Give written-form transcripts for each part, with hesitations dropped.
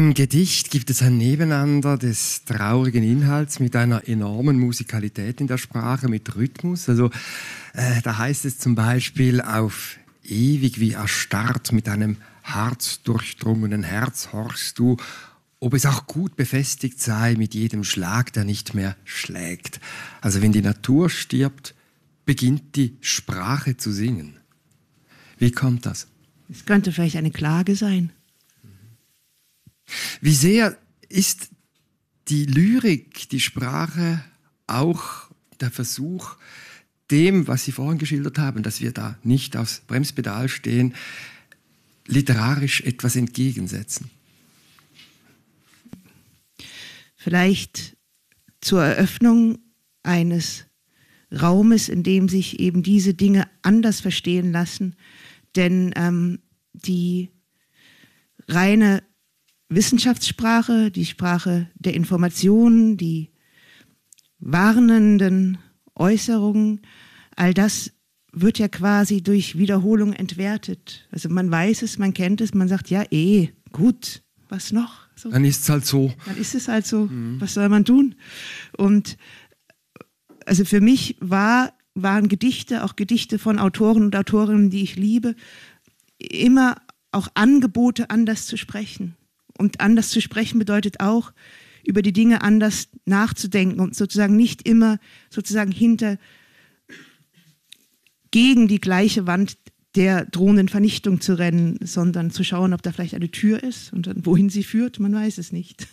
jedem Gedicht gibt es ein Nebeneinander des traurigen Inhalts mit einer enormen Musikalität in der Sprache, mit Rhythmus. Also da heißt es zum Beispiel: Auf ewig wie erstarrt mit einem harzdurchdrungenen Herz horchst du, ob es auch gut befestigt sei mit jedem Schlag, der nicht mehr schlägt. Also wenn die Natur stirbt, beginnt die Sprache zu singen. Wie kommt das? Es könnte vielleicht eine Klage sein. Wie sehr ist die Lyrik, die Sprache auch der Versuch, dem, was Sie vorhin geschildert haben, dass wir da nicht aufs Bremspedal stehen, literarisch etwas entgegensetzen? Vielleicht zur Eröffnung eines Raumes, in dem sich eben diese Dinge anders verstehen lassen. Denn die reine Wissenschaftssprache, die Sprache der Informationen, die warnenden Äußerungen, all das wird ja quasi durch Wiederholung entwertet. Also man weiß es, man kennt es, man sagt, ja, gut, was noch? So. Dann ist es halt so. Dann ist es halt so. Was soll man tun? Und also für mich waren Gedichte, auch Gedichte von Autoren und Autorinnen, die ich liebe, immer auch Angebote, anders zu sprechen. Und anders zu sprechen bedeutet auch, über die Dinge anders nachzudenken und sozusagen nicht immer sozusagen gegen die gleiche Wand der drohenden Vernichtung zu rennen, sondern zu schauen, ob da vielleicht eine Tür ist und dann, wohin sie führt, man weiß es nicht.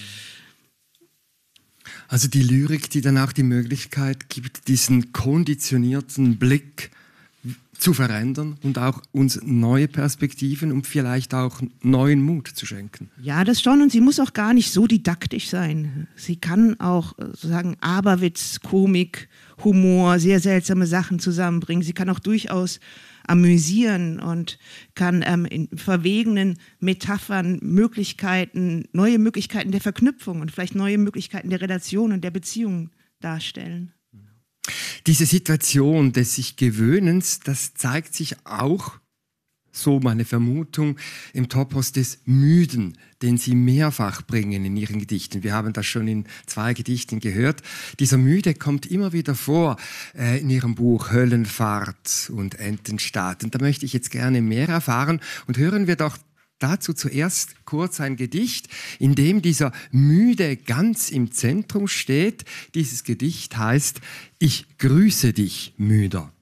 Also die Lyrik, die dann auch die Möglichkeit gibt, diesen konditionierten Blick zu verändern und auch uns neue Perspektiven und vielleicht auch neuen Mut zu schenken. Ja, das schon, und sie muss auch gar nicht so didaktisch sein. Sie kann auch sozusagen Aberwitz, Komik, Humor, sehr seltsame Sachen zusammenbringen. Sie kann auch durchaus amüsieren und kann in verwegenen Metaphern neue Möglichkeiten der Verknüpfung und vielleicht neue Möglichkeiten der Relation und der Beziehung darstellen. Diese Situation des sich Gewöhnens, das zeigt sich auch, so meine Vermutung, im Topos des Müden, den Sie mehrfach bringen in Ihren Gedichten. Wir haben das schon in 2 Gedichten gehört. Dieser Müde kommt immer wieder vor in Ihrem Buch Höllenfahrt und Entenstaat. Und da möchte ich jetzt gerne mehr erfahren und hören wir doch dazu zuerst kurz ein Gedicht, in dem dieser Müde ganz im Zentrum steht. Dieses Gedicht heißt: Ich grüße dich, Müder.